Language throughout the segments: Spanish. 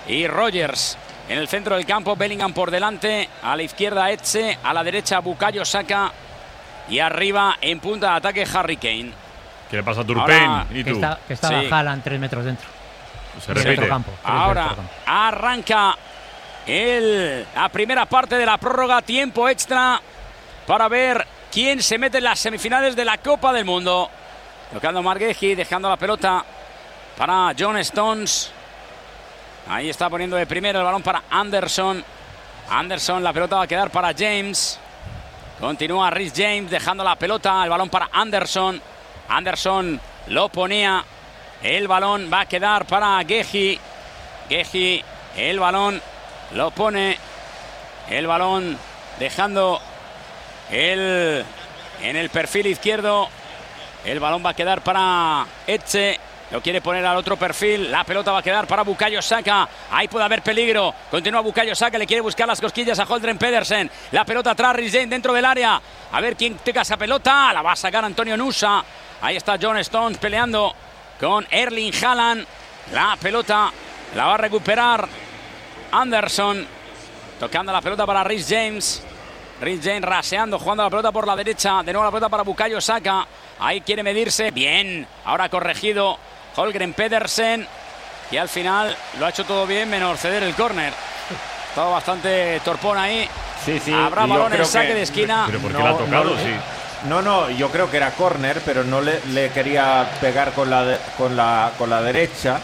y Rogers. En el centro del campo, Bellingham por delante, a la izquierda Etxe, a la derecha Bukayo Saka y arriba en punta de ataque Harry Kane. ¿Qué le pasa a Turpin? ¿Y tú? Que estaba Sí. Haaland 3 metros dentro. Se repite. Ahora arranca la primera parte de la prórroga, tiempo extra para ver quién se mete en las semifinales de la Copa del Mundo. Tocando Margueji, dejando la pelota para John Stones. Ahí está poniendo de primero el balón para Anderson. Anderson, la pelota va a quedar para James. Continúa Reece James dejando la pelota, el balón para Anderson. Anderson lo ponía. El balón va a quedar para Guehi. Guehi, el balón lo pone. El balón dejando en el perfil izquierdo. El balón va a quedar para Etxe. Lo quiere poner al otro perfil. La pelota va a quedar para Bukayo Saka. Ahí puede haber peligro. Continúa Bukayo Saka. Le quiere buscar las cosquillas a Holdren Pedersen. La pelota atrás, Reece James dentro del área. A ver quién toca esa pelota. La va a sacar Antonio Nusa. Ahí está John Stones peleando con Erling Haaland. La pelota la va a recuperar Anderson. Tocando la pelota para Reece James. Reece James raseando, jugando la pelota por la derecha. De nuevo la pelota para Bukayo Saka. Ahí quiere medirse. Bien. Ahora corregido Holgren Pedersen. Y al final lo ha hecho todo bien, menos ceder el córner. Todo bastante torpón ahí. Sí, sí. Habrá balón en saque de esquina. ¿Pero por qué la ha tocado? Sí. No, yo creo que era córner, pero no le quería pegar con la derecha.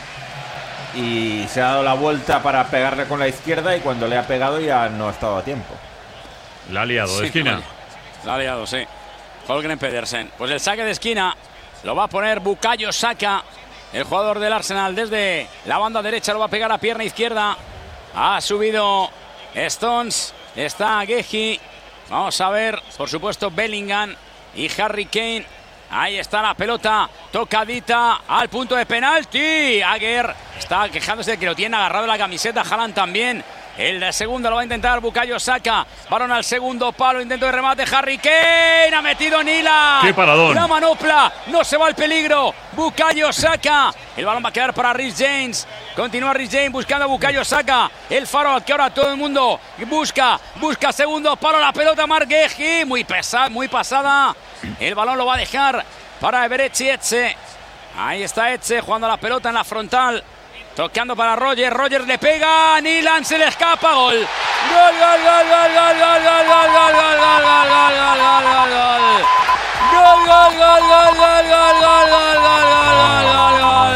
Y se ha dado la vuelta para pegarle con la izquierda y cuando le ha pegado ya no ha estado a tiempo. La ha liado de esquina. La ha liado, sí. Holgren Pedersen. Pues el saque de esquina lo va a poner Bukayo Saka, el jugador del Arsenal. Desde la banda derecha lo va a pegar a pierna izquierda. Ha subido Stones. Está Guehi. Vamos a ver, por supuesto, Bellingham y Harry Kane. Ahí está la pelota tocadita al punto de penalti. Agger está quejándose de que lo tiene agarrado la camiseta. Haaland también. El de segundo lo va a intentar Bukayo Saka. Balón al segundo palo. Intento de remate. Harry Kane. Ha metido Nila. ¡Qué paradón! La manopla. No se va al peligro. Bukayo Saka. El balón va a quedar para Reece James. Continúa Reece James buscando a Bukayo Saka. El faro que ahora todo el mundo busca. Busca segundo palo. La pelota Margueji. Muy pasada. El balón lo va a dejar para Eberechi Etxe. Ahí está Etxe jugando la pelota en la frontal. Tocando para Rogers. Rogers le pega. Nilan se le escapa. Gol. Gol, gol, gol, gol, gol, gol, gol, gol, gol, gol, gol, gol, gol, gol, gol, gol. Gol, gol, gol, gol, gol, gol, gol, gol, gol, gol,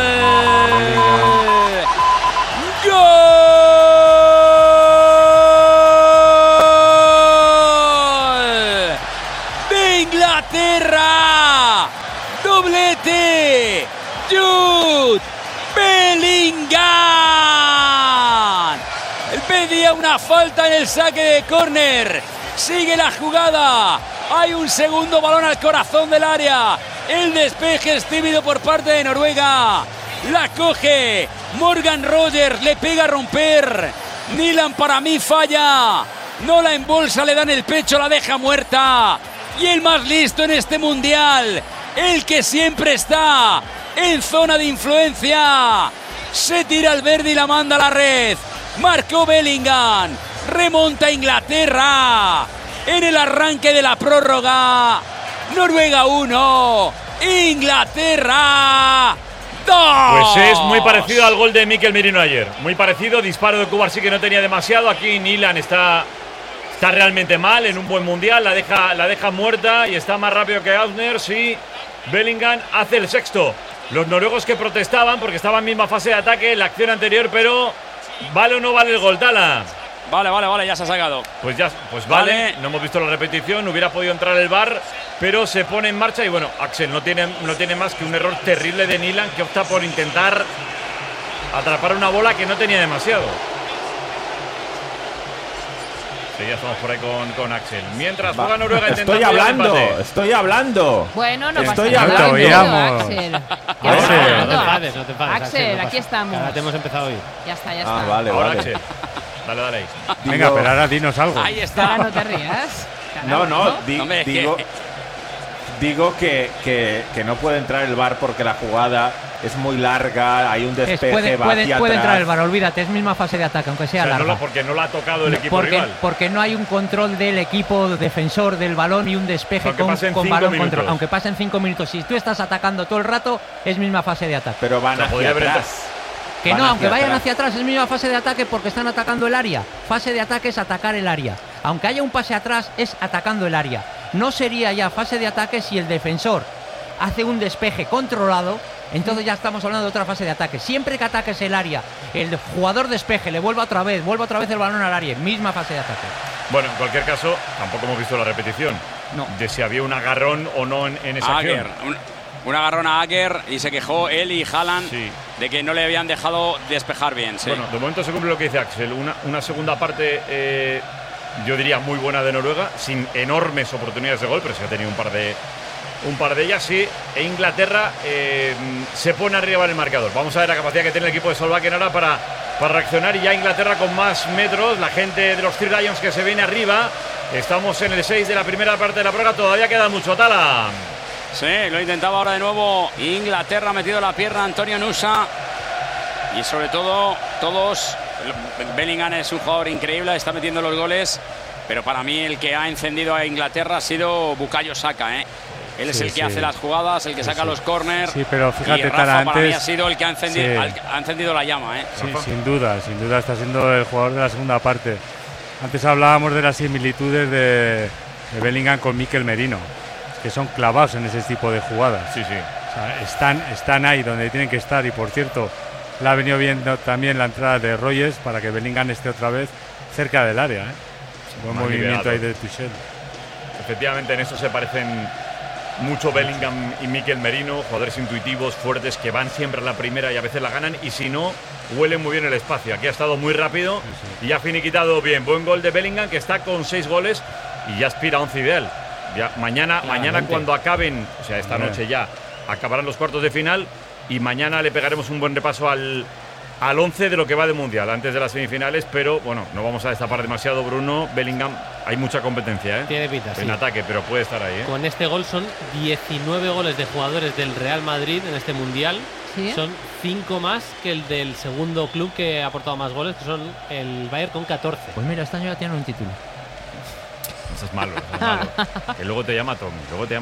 gol, gol. De Inglaterra. Doblete. Jude Bellingham. Él pedía una falta en el saque de córner. Sigue la jugada. Hay un segundo balón al corazón del área. El despeje es tímido por parte de Noruega. La coge Morgan Rogers. Le pega a romper. Nilan para mí falla. No la embolsa, le dan el pecho, la deja muerta. Y el más listo en este mundial. El que siempre está en zona de influencia. Se tira al verde y la manda a la red. Marcó Bellingham. Remonta Inglaterra. En el arranque de la prórroga. Noruega 1. Inglaterra 2. Pues es muy parecido al gol de Mikel Merino ayer. Muy parecido. Disparo de Kubar sí que no tenía demasiado. Aquí Nilan está realmente mal en un buen mundial. La deja muerta y está más rápido que Ausner. Sí. Bellingham hace el sexto. Los noruegos que protestaban porque estaban en misma fase de ataque en la acción anterior, pero ¿vale o no vale el gol, Tala? Vale, ya se ha sacado. Pues vale. No hemos visto la repetición, hubiera podido entrar el VAR, pero se pone en marcha y bueno, Axel no tiene más que un error terrible de Nilan, que opta por intentar atrapar una bola que no tenía demasiado. Sí, ya estamos por ahí con Axel. Mientras juega Noruega intentando Estoy hablando. Bueno, no Estoy pasa nada. hablando. Axel. No te enfades, no te enfades. Axel, aquí estamos. Ahora te hemos empezado a oír. Ya está. Vale, ahora vale. Axel. Dale ahí. Venga, pero ahora dinos algo. Ahí está. Ahora no te rías. Digo que no puede entrar el VAR porque la jugada es muy larga, hay un despeje, va Puede hacia entrar atrás. el VAR, olvídate, es misma fase de ataque, aunque sea larga. porque no la ha tocado el equipo rival. Porque no hay un control del equipo defensor del balón y un despeje Aunque pasen con 5 balón minutos. control. Aunque pasen 5 minutos, si tú estás atacando todo el rato, es misma fase de ataque. Pero van O sea, hacia podría haber atrás. Que Van no, aunque hacia vayan atrás. hacia atrás, es misma fase de ataque porque están atacando el área. Fase de ataque es atacar el área. Aunque haya un pase atrás, es atacando el área. No sería ya fase de ataque si el defensor hace un despeje controlado, entonces ya estamos hablando de otra fase de ataque. Siempre que ataques el área, el jugador despeje, le vuelva otra vez el balón al área, misma fase de ataque. Bueno, en cualquier caso, tampoco hemos visto la repetición No. de si había un agarrón o no en esa Aguer, acción. un agarrón a Aguer y se quejó él y Haaland Sí. de que no le habían dejado despejar bien. Sí. Bueno, de momento se cumple lo que dice Axel. Una segunda parte, yo diría, muy buena de Noruega, sin enormes oportunidades de gol, pero sí ha tenido un par de ellas, sí. E Inglaterra se pone arriba en el marcador. Vamos a ver la capacidad que tiene el equipo de Solbakken ahora para reaccionar. Y ya Inglaterra con más metros, la gente de los Three Lions que se viene arriba. Estamos en el 6 de la primera parte de la prórroga, todavía queda mucho. Tala. Sí, lo intentaba ahora de nuevo Inglaterra, ha metido la pierna Antonio Nusa. Y sobre todo, Bellingham es un jugador increíble, está metiendo los goles. Pero para mí el que ha encendido a Inglaterra ha sido Bukayo Saka, ¿eh? Él es Sí, el que sí. hace las jugadas, el que saca los corners. Sí, pero fíjate, y Rafa Tala, para mí antes- ha sido el que ha encendido, Sí. ha encendido la llama, ¿eh? Sí, sin duda está siendo el jugador de la segunda parte. Antes hablábamos de las similitudes de Bellingham con Mikel Merino, que son clavados en ese tipo de jugadas. Sí, sí. O sea, están ahí donde tienen que estar y, por cierto, le ha venido viendo también la entrada de Royes para que Bellingham esté otra vez cerca del área. Buen Más movimiento liberado. ahí de Tuchel. Efectivamente, en eso se parecen mucho Bellingham y Mikel Merino, jugadores intuitivos, fuertes, que van siempre a la primera y a veces la ganan, y si no, huelen muy bien el espacio. Aquí ha estado muy rápido y ha finiquitado bien. Buen gol de Bellingham, que está con 6 goles y ya aspira a 11 ideal. Ya, mañana cuando acaben, o sea, esta Hombre. noche ya acabarán los cuartos de final, y mañana le pegaremos un buen repaso al 11 de lo que va de Mundial, antes de las semifinales, pero bueno, no vamos a destapar demasiado, Bruno. Bellingham, hay mucha competencia, ¿eh? Tiene pinta, sí. En ataque, pero puede estar ahí, ¿eh? Con este gol son 19 goles de jugadores del Real Madrid en este Mundial. ¿Sí? Son 5 más que el del segundo club que ha aportado más goles, que son el Bayern con 14. Pues mira, este año ya tiene un título. Eso es malo, eso es malo. Que luego te llama Tommy.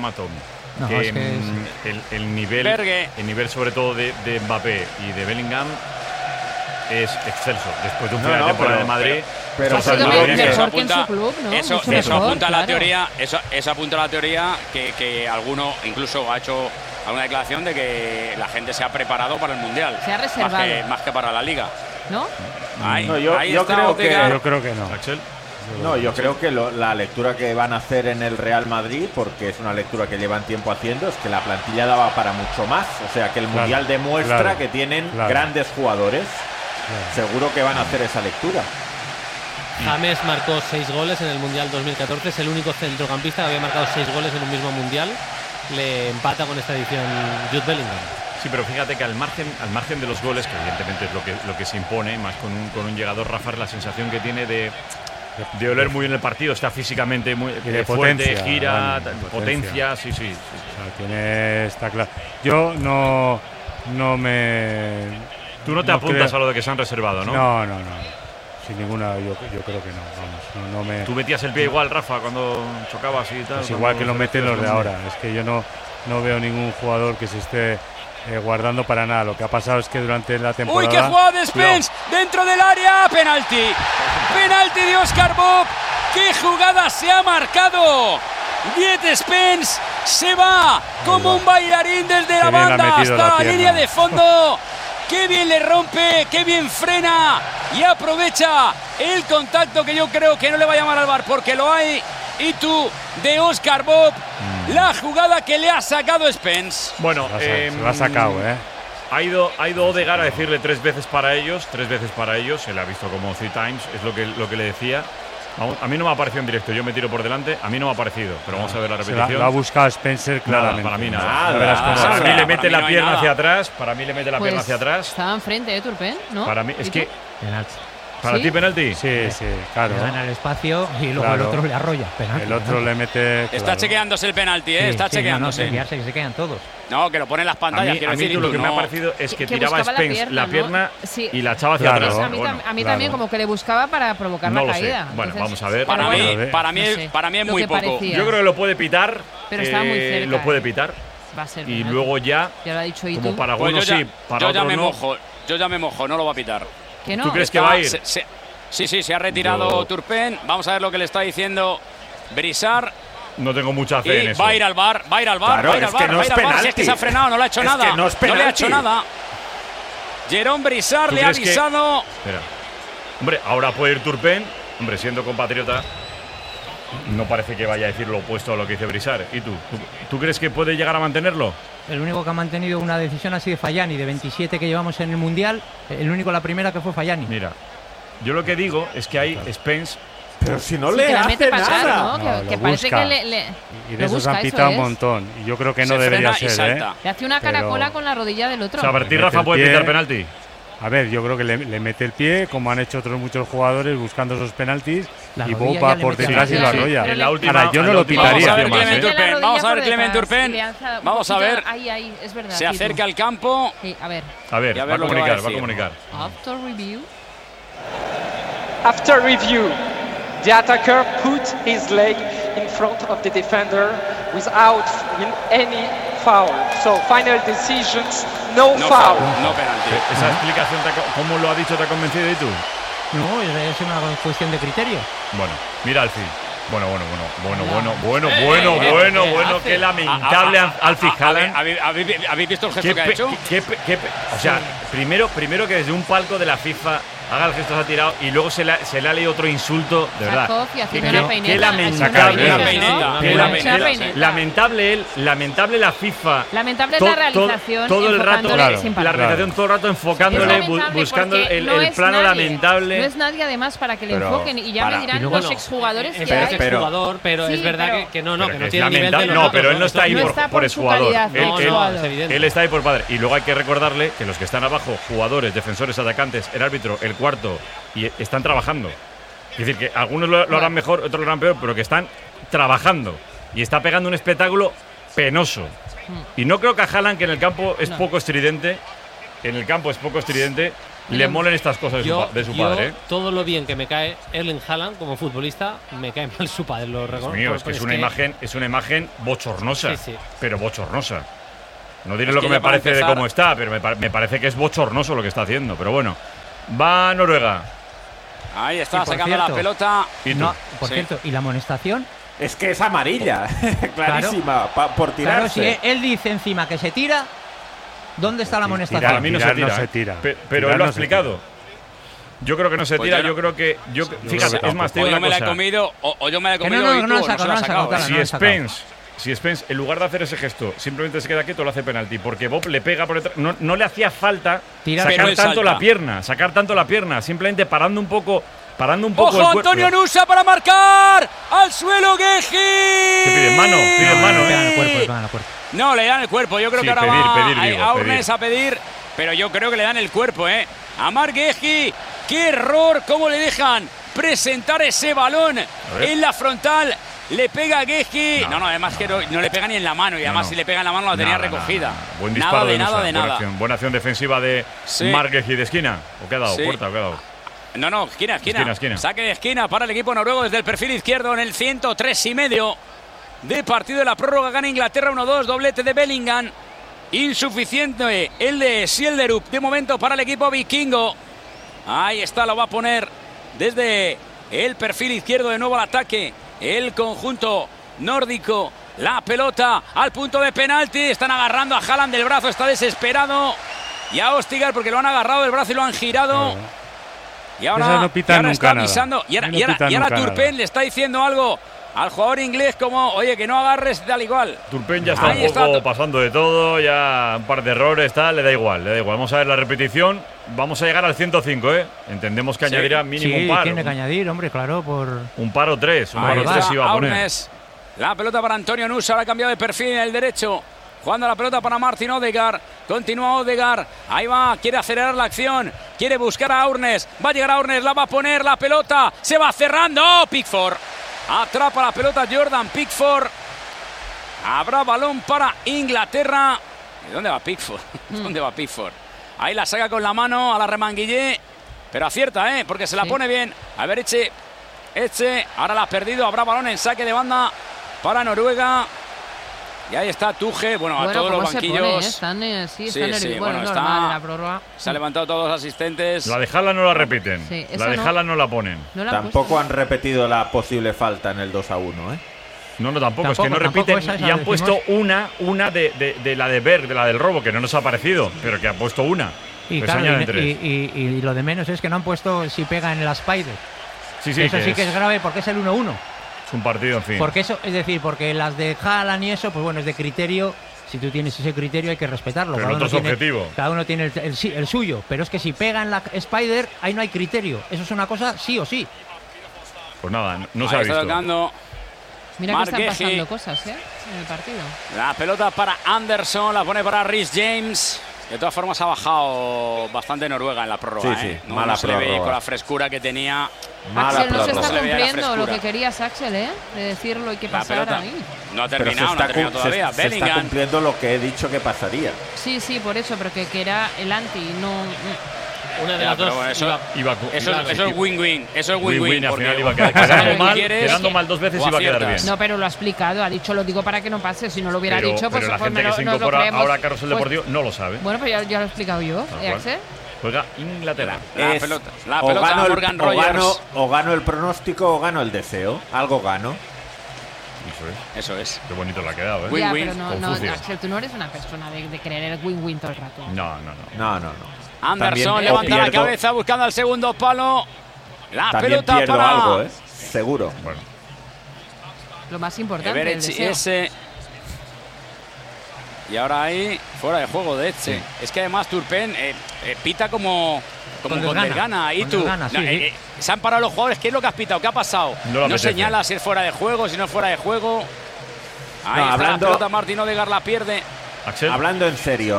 No, Que, es que el nivel, Berge. el nivel sobre todo de Mbappé y de Bellingham es excelso. Después de un final de temporada de Madrid, pero Ha sido seguro mejor que- que en apunta- su club, ¿no? Eso Mucho mejor, apunta a la claro. teoría, eso apunta a la teoría que alguno incluso ha hecho alguna declaración de que la gente se ha preparado para el Mundial. Se ha reservado. Más que para la Liga. ¿No? Ahí, No, yo está creo que- Odegaard. Yo creo que no. Axel. No, yo creo que la lectura que van a hacer en el Real Madrid, porque es una lectura que llevan tiempo haciendo, es que la plantilla daba para mucho más. O sea, que el Claro, Mundial demuestra claro, que tienen claro. grandes jugadores. Seguro que van a hacer esa lectura. James marcó 6 goles en el Mundial 2014, es el único centrocampista que había marcado 6 goles en un mismo Mundial. Le empata con esta edición Jude Bellingham. Sí, pero fíjate que al margen de los goles, que evidentemente es lo que se impone, más con un llegador, Rafa, la sensación que tiene de oler muy bien el partido, está físicamente muy de fuerte, potencia, gira, Dani, de potencia, sí. O sea, tiene esta clase. Yo no me. Tú no te no apuntas creo- a lo de que se han reservado, ¿no? No. Sin ninguna, yo creo que no. Vamos, no me. Tú metías el pie igual, Rafa, cuando chocabas y tal. Pues igual que lo meten los de ahora. Es que yo no veo ningún jugador que se esté guardando para nada. Lo que ha pasado es que durante la temporada. ¡Uy, qué jugada de Spence! ¡Dentro del área! ¡Penalti! ¡Penalti de Oscar Bob! ¡Qué jugada se ha marcado! Diez Spence se va como un bailarín desde la Qué bien le ha banda metido hasta la la pierna. línea de fondo. ¡Qué bien le rompe! ¡Qué bien frena! Y aprovecha el contacto que yo creo que no le va a llamar al VAR porque lo hay. Y tú, de Oscar Bob, la jugada que le ha sacado Spence. Bueno, Se lo ha sacado, ¿eh? Ha ido Odegaard a decirle 3 veces para ellos, se le ha visto como 3 times, es lo que le decía. Vamos, a mí no me ha parecido en directo, yo me tiro por delante, a mí no me ha parecido, pero vamos a ver la repetición. Lo ha buscado Spencer claramente. Para mí nada. Nada. Ya verás cómo Nada. Para será. mí le Para mete mí la no hay pierna nada. hacia atrás, para mí le mete la pierna Pues hacia atrás. Estaba enfrente, Turpen, ¿no? Para mí es ¿Y que tú? Penalti. ¿Para ti penalti? Sí, claro. Le gana el espacio y luego Claro. el otro le arrolla. Penalti, El otro le mete. Está claro. chequeándose el penalti, Sí, está sí, chequeándose. chequearse, que se quedan todos. No, que lo pone en las A pantallas, mí, quiero decir. lo y que tú me ha no. parecido es que Que tiraba buscaba Spence la pierna Sí. y la echaba hacia Claro. atrás. A mí, Bueno, a mí claro. también como que le buscaba para provocar no la lo sé. caída. Bueno, Entonces, vamos a ver. Para pero mí, bueno, para mí, no es, sé, para mí es lo muy que poco. parecía. Yo creo que lo puede pitar. Pero estaba muy cerca, Lo puede pitar. va a ser Y penalti. luego ya, Ya lo ha dicho como Itu. para Pues algunos yo ya, sí, para yo ya otros me no. mojo, yo ya me mojo, no lo va a pitar. Que no. ¿Tú crees que va a ir? Sí, se ha retirado Yo- Turpin. Vamos a ver lo que le está diciendo Brisar. No tengo mucha fe en Y eso. va a ir al bar, va a ir al bar, Claro, va a ir al es bar, que no va a es ir al bar. Si es penalti. que se ha frenado, no le ha hecho Es nada. que no es le ha hecho penalti. nada. Jerón Brisar ¿Tú le ha crees que- avisado. Espera. Hombre, ahora puede ir Turpin. Hombre, siendo compatriota, no parece que vaya a decir lo opuesto a lo que dice Brisar. ¿Y tú crees que puede llegar a mantenerlo? El único que ha mantenido una decisión ha sido Fallani, de 27 que llevamos en el Mundial. El único, la primera que fue Fallani. Mira, yo lo que digo es que hay Spence. Pero si no Sí, le que la hace mete para atrás, nada. ¿no? No, Que lo parece busca. que le Y de lo esos busca, han eso pitado un es. montón. Y yo creo que no Se debería frena y ser, salta. Le hace una Pero- caracola con la rodilla del otro. O sea, para ti, Le Rafa, mete puede el pie. pitar penalti. A ver, yo creo que le mete el pie, como han hecho otros muchos jugadores buscando esos penaltis, La y rodilla Bob ya va le por mete detrás la y lo rodilla. arrolla. Pero En la última, Ahora, yo no en la lo última Vamos pitaría. a ver ocasión más, Clement ¿eh? Turpin. Vamos a ver Clement Turpin. Vamos a ver. Ahí, es verdad. Se Itu. acerca al campo. Sí, a ver. A ver, Y a va ver a lo que va a comunicar, va a decir. comunicar. After review. After review, the attacker put his leg in front of the defender without any foul. So final decisions, no No foul. foul, no penalti. Esa explicación, ¿cómo lo ha dicho? ¿Te ha convencido y tú? No, es una cuestión de criterio. Bueno, mira Alfie. Bueno. Qué lamentable Alfie Haaland. ¿Habéis visto el gesto que ha hecho? O sea, primero que desde un palco de la FIFA haga el gesto, se ha tirado y luego se le ha leído otro insulto, de verdad. Sacó y haciendo Qué- una qué peineta. lamentable. Una peineta, Qué una lamentable. peineta. Lamentable él, lamentable la FIFA. Lamentable To- la to- realización. todo el rato, enfocándole claro, sin la parar. realización todo el rato Es enfocándole, lamentable buscando porque el no es plano nadie. lamentable. No es nadie además para que le Pero enfoquen y ya para- me dirán y luego los no. exjugadores Es que hay. exjugador, pero Sí, es verdad pero- que no, Pero que que no es tiene nivel de lamentable. los No, pero él no otros, está ahí No por, está por por su exjugador. calidad de exjugador. es evidente. Él está ahí por padre. Y luego hay que recordarle que los que están abajo, jugadores, defensores, atacantes, el árbitro, el cuarto, y están trabajando. Es decir, que algunos lo harán mejor, otros lo harán peor, pero que están trabajando. Y está pegando un espectáculo penoso. Y no creo que a Haaland, que en el campo es poco estridente, le molen estas cosas de su padre. ¿eh? Todo lo bien que me cae Erling Haaland como futbolista, me cae mal su padre. Lo Dios reconozco. mío, es que es una imagen bochornosa. Sí. Pero bochornosa. No diré Es lo que que me ya para parece de empezar- cómo está, pero me parece que es bochornoso lo que está haciendo. Pero bueno, va Noruega. Ahí Y está por sacando la cierto, pelota. ¿Y tú? No, por Sí. cierto, ¿y la amonestación? Es que es amarilla, clarísima, por Claro, si tirarse. él dice encima que se tira, ¿dónde está la amonestación? Para mí no se Tirar tira. no se ¿eh? tira. Pero Tirar él lo ha no se explicado. Yo creo que no se Pues tira. yo no- Yo creo que. Fíjate, que es más, te O digo yo una me la he cosa. comido, o yo me la he Que comido no, y tú no han no se la sacado, has sacado. claro. Si no lo han sacado. Spence, en lugar de hacer ese gesto, simplemente se queda quieto, lo hace penalti. Porque Bob le pega por detrás. No le hacía falta Tirar. Pero sacar él tanto salta. la pierna. Simplemente parando un poco el ¡Ojo, cuerpo. Antonio Nusa para marcar! ¡Al suelo, Geji! ¿Qué piden? Mano, piden mano, Le dan ¿eh? el cuerpo, le dan el cuerpo. No, le dan el cuerpo. Yo creo Sí, que ahora pedir, va pedir, digo, a Urnes pedir. a pedir, pero yo creo que le dan el cuerpo, ¿eh? A Marc Geji, qué error, cómo le dejan presentar ese balón ver. en la frontal. Le pega a Geji. No. No, además que no le pega ni en la mano. Y además, no. si le pega en la mano, la tenía Nada, recogida. nada. Buen disparo Nada de nada. Buena acción defensiva de Sí. Marc Geji de esquina. ¿O qué ha dado? Sí. ¿Puerta o qué ha dado? No, esquina. Esquina. Saque de esquina para el equipo noruego desde el perfil izquierdo en el 103,5 de partido de la prórroga. Gana Inglaterra 1-2, doblete de Bellingham. Insuficiente el de Sielderup de momento para el equipo vikingo. Ahí está, lo va a poner desde el perfil izquierdo de nuevo al ataque. El conjunto nórdico. La pelota al punto de penalti. Están agarrando a Haaland del brazo, está desesperado. Y a Ostigar porque lo han agarrado del brazo y lo han girado. Y ahora, Esas no pitan nunca está nada. avisando. Y Ahí no pitan ahora nunca Turpin nada. le está diciendo algo al jugador inglés como, oye, que no agarres tal igual. Turpin ya está Ahí un poco está. pasando de todo, ya un par de errores, tal, le da igual. Vamos a ver la repetición. Vamos a llegar al 105, ¿eh? Entendemos que Sí. añadirá mínimo Sí, un par. tiene que añadir, hombre, claro, por... Un par o tres. Un Ahí par o tres va iba a poner. Aurnes. La pelota para Antonio Nusa, ahora ha cambiado de perfil en el derecho. Jugando la pelota para Martin Odegaard. Continúa Odegaard. Ahí va. Quiere acelerar la acción. Quiere buscar a Aurnes. Va a llegar a Aurnes. La va a poner la pelota. Se va cerrando. ¡Oh! Pickford. Atrapa la pelota Jordan Pickford. Habrá balón para Inglaterra. ¿Y dónde va Pickford? ¿Dónde va Pickford? Ahí la saca con la mano a la Remanguillé. Pero acierta, porque se la pone bien. A ver, Eche. Ahora la ha perdido. Habrá balón en saque de banda para Noruega. Y ahí está Tuche, a todos los banquillos. Están nerviosos. Sí, Bueno, está, normal, la prórroga. Se han levantado todos los asistentes. La de Haaland no la repiten. Sí, la de Haaland no la ponen. No la Tampoco han repetido la posible falta en el 2-1, No, tampoco, es que no repiten y han puesto una de la de Berg, de la del robo, que no nos ha parecido, pero que han puesto una. Y, pues claro, añaden 3. y lo de menos es que no han puesto si pega en la Spider. Sí, eso sí que es grave porque es el 1-1. Es un partido, en fin. Porque eso, es decir, porque las de Haaland y eso, pues bueno, es de criterio. Si tú tienes ese criterio hay que respetarlo. Pero otro es objetivo. Cada uno tiene el suyo. Pero es que si pega en la Spider, ahí no hay criterio. Eso es una cosa sí o sí. Pues nada, no ahí se ha está visto. tocando. Mira que están pasando cosas, en el partido. La pelota para Anderson, la pone para Rhys James. De todas formas ha bajado bastante Noruega en la prórroga. Sí, No, mala se le ve prórroga. con la frescura que tenía. Axel no se está Se le veía la cumpliendo lo frescura. que querías, Axel, de decirlo y que La pasara pelota ahí. no ha Pero terminado, no ha terminado todavía. se está Bellingham. cumpliendo lo que he dicho que pasaría. Sí, por eso, pero que era el anti, no. Una de Ya, las pero dos. bueno, eso es win-win. Eso es win-win. Win-win, al porque final iba a quedar pasar quedando como mal, quieres, quedando mal 2 veces o iba a quedar aciertas. bien. No, pero lo ha explicado, ha dicho, lo digo para que no pase. Si no lo hubiera Pero, dicho, pues pero la pues gente que se nos lo incorpora creemos. ahora a Carrusel Pues, Deportivo no lo sabe. Bueno, pues ya lo he explicado yo, Tal cual. Axel. Juega Inglaterra. La Es pelota o gano a Morgan o Rogers. gano el pronóstico o gano el deseo. Algo gano. Eso es. Qué bonito le ha quedado, ¿eh? Ya, Win-win, pero no, Confucio. Axel, tú no eres una persona de creer el win-win todo el rato. No. No. Anderson También levanta la pierdo- cabeza buscando el segundo palo. La También pelota pierdo para algo, seguro. Bueno, Lo más importante, el Everett deseo. ese. Y ahora ahí, fuera de juego de Etche. Es que además Turpen pita como con desgana. Y Con tú, desgana, sí. se han parado los jugadores. ¿Qué es lo que has pitado? ¿Qué ha pasado? No lo apetece. Señala si es fuera de juego, si no es fuera de juego. Ahí está hablando- la pelota, Martin Odegaard la pierde. Axel. Hablando en serio.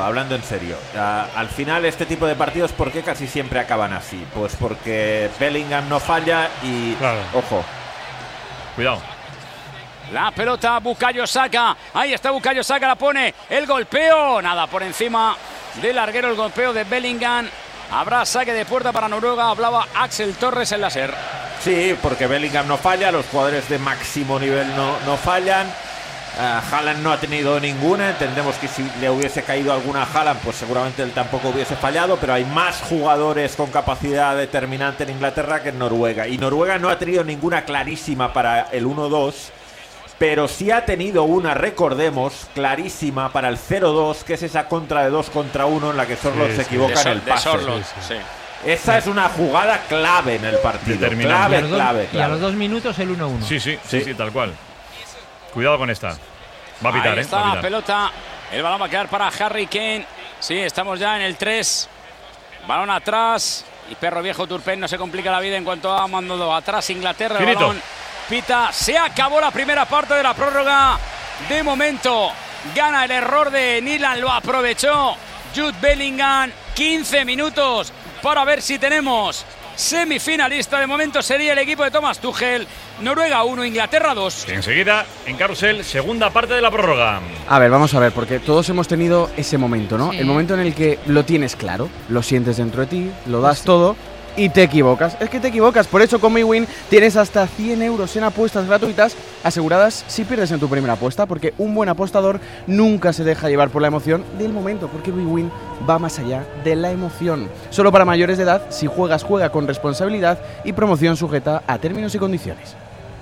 Al final este tipo de partidos, ¿por qué casi siempre acaban así? Pues porque Bellingham no falla y... Claro. Ojo. Cuidado. La pelota, Bukayo Saka. Ahí está Bukayo Saka, la pone. El golpeo. Nada, por encima del larguero el golpeo de Bellingham. Habrá saque de puerta para Noruega. Hablaba Axel Torres en la SER. Sí, porque Bellingham no falla, los jugadores de máximo nivel no fallan. Haaland no ha tenido ninguna. Entendemos que si le hubiese caído alguna a Haaland, pues seguramente él tampoco hubiese fallado. Pero hay más jugadores con capacidad determinante en Inglaterra que en Noruega. Y Noruega no ha tenido ninguna clarísima para el 1-2. Pero sí ha tenido una, recordemos, clarísima para el 0-2, que es esa contra de 2 contra 1 en la que Sorloth se equivoca en el pase. Sí. Esa es una jugada clave en el partido. Determinante. Clave. Y a los 2 minutos el 1-1. Sí, tal cual. Cuidado con esta. Va a pitar, Ahí está va a la pitar. pelota. El balón va a quedar para Harry Kane. Sí, estamos ya en el 3. Balón atrás. Y Perro Viejo Turpen no se complica la vida en cuanto ha mandado atrás Inglaterra. El Finito. balón pita. Se acabó la primera parte de la prórroga. De momento gana el error de Nilan. Lo aprovechó Jude Bellingham. 15 minutos para ver si tenemos semifinalista. De momento sería el equipo de Thomas Tuchel. Noruega 1, Inglaterra 2. Enseguida, en Carrusel, segunda parte de la prórroga. A ver, vamos a ver, porque todos hemos tenido ese momento, ¿no? Sí. El momento en el que lo tienes claro, lo sientes dentro de ti, lo das todo y te equivocas. Es que te equivocas, por eso con MyWin tienes hasta 100 euros en apuestas gratuitas aseguradas si pierdes en tu primera apuesta, porque un buen apostador nunca se deja llevar por la emoción del momento, porque MyWin va más allá de la emoción. Solo para mayores de edad, si juegas, juega con responsabilidad y promoción sujeta a términos y condiciones.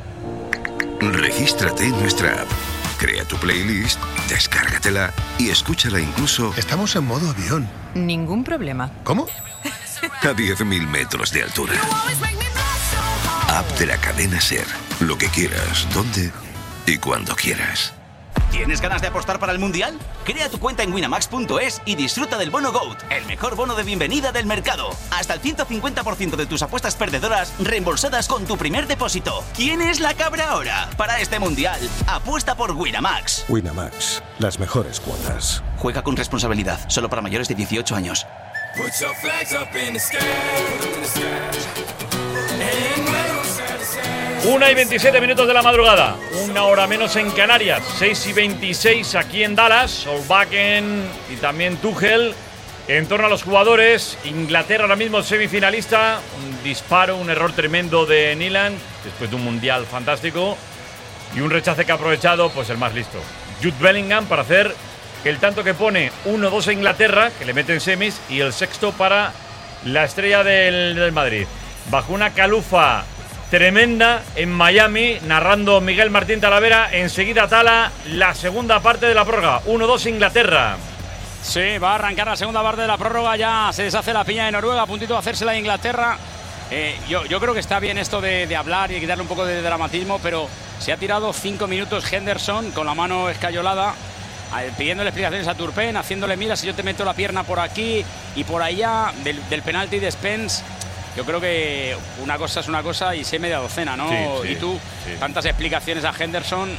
Regístrate en nuestra app. Crea tu playlist, descárgatela y escúchala incluso Estamos en modo avión. Ningún problema. ¿Cómo? a 10.000 metros de altura. App de la cadena SER. Lo que quieras, donde y cuando quieras. ¿Tienes ganas de apostar para el Mundial? Crea tu cuenta en winamax.es y disfruta del bono GOAT, el mejor bono de bienvenida del mercado. Hasta el 150% de tus apuestas perdedoras reembolsadas con tu primer depósito. ¿Quién es la cabra ahora? Para este Mundial, apuesta por Winamax. Winamax, las mejores cuotas. Juega con responsabilidad, solo para mayores de 18 años. 1:27 de la madrugada, 1 hora menos en Canarias, 6:26 aquí en Dallas. Solbakken y también Tuchel en torno a los jugadores. Inglaterra ahora mismo semifinalista, un disparo, un error tremendo de Nyland después de un mundial fantástico y un rechace que ha aprovechado pues el más listo, Jude Bellingham, para hacer el tanto que pone 1-2 a Inglaterra, que le mete en semis, y el sexto para la estrella del Madrid. Bajo una calufa tremenda en Miami, narrando Miguel Martín Talavera. Enseguida Tala, la segunda parte de la prórroga. 1-2 Inglaterra. Sí, va a arrancar la segunda parte de la prórroga. Ya se deshace la piña de Noruega, a puntito de hacérsela de Inglaterra. Yo creo que está bien esto de hablar y quitarle un poco de dramatismo, pero se ha tirado 5 minutos Henderson con la mano escayolada, pidiéndole explicaciones a Turpin, haciéndole, mira, si yo te meto la pierna por aquí y por allá, del penalti de Spence. Yo creo que una cosa es una cosa y sé media docena, ¿no? Sí, y tú, tantas explicaciones a Henderson,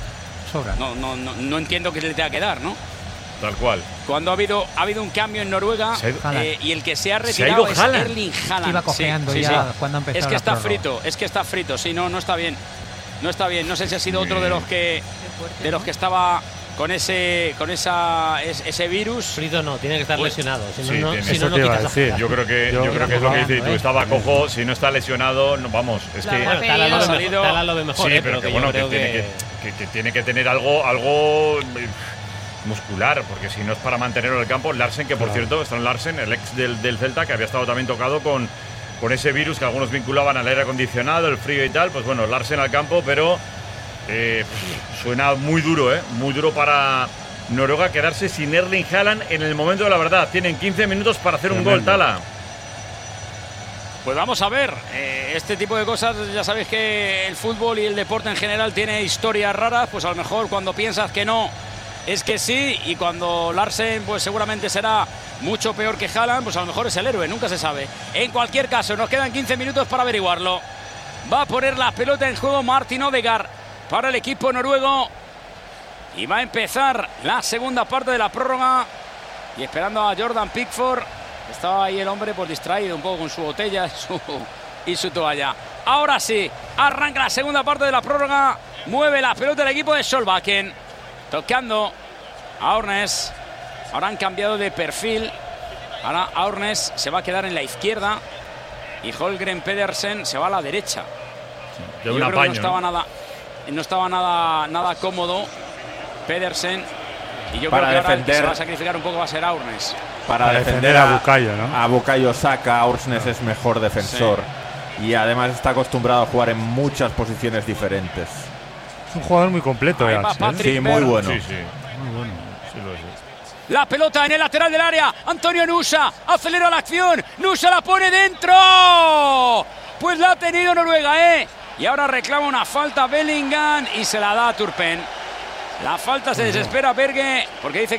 no entiendo qué le tenga que dar, ¿no? Tal cual. Cuando ha habido un cambio en Noruega y el que se ha retirado es Erling Haaland. Iba cojeando ya cuando ha empezado. Es que está frito, sí, no está bien. No está bien, no sé si ha sido otro de los que estaba con ese virus. Frito no, tiene que estar lesionado. Si Sí, no, eso no te iba a quitas decir. Yo creo que es lo que dices tú. Estaba cojo, si no está lesionado, no, vamos. Es que bueno, Tala lo ve mejor. Sí, pero que bueno, que tiene que tener algo muscular, porque si no es para mantenerlo en el campo. Larsen, que por cierto, Strand Larsen, el ex del Celta, que había estado también tocado con ese virus que algunos vinculaban al aire acondicionado, el frío y tal. Pues bueno, Larsen al campo, pero suena muy duro, muy duro para Noruega quedarse sin Erling Haaland en el momento de la verdad. Tienen 15 minutos para hacer un gol, Tala. Pues vamos a ver, este tipo de cosas, ya sabéis que el fútbol y el deporte en general tiene historias raras. Pues a lo mejor cuando piensas que no, es que sí, y cuando Larsen pues seguramente será mucho peor que Haaland, pues a lo mejor es el héroe, nunca se sabe. En cualquier caso, nos quedan 15 minutos para averiguarlo. Va a poner la pelota en juego Martin Odegaard para el equipo noruego y va a empezar la segunda parte de la prórroga, y esperando a Jordan Pickford. Estaba ahí el hombre pues distraído un poco con su botella y su toalla. Ahora sí, arranca la segunda parte de la prórroga. Mueve la pelota el equipo de Solbakken, tocando a Ornes. Ahora han cambiado de perfil. Ahora Ornes se va a quedar en la izquierda y Holmgren Pedersen se va a la derecha. De un un apaño, ¿no? No estaba nada cómodo Pedersen, y yo para creo que ahora el que se defender, va a sacrificar un poco va a ser Ornes. Para defender a Bukayo, ¿no? A Bukayo Saka, Ornes es mejor defensor. Y además está acostumbrado a jugar en muchas posiciones diferentes. Es un jugador muy completo, Sí, muy bueno. Sí, muy bueno. Sí lo es. La pelota en el lateral del área. Antonio Nusa acelera la acción. Nusa la pone dentro. Pues la ha tenido Noruega, Y ahora reclama una falta Bellingham y se la da a Turpin. La falta, se desespera Berge porque dice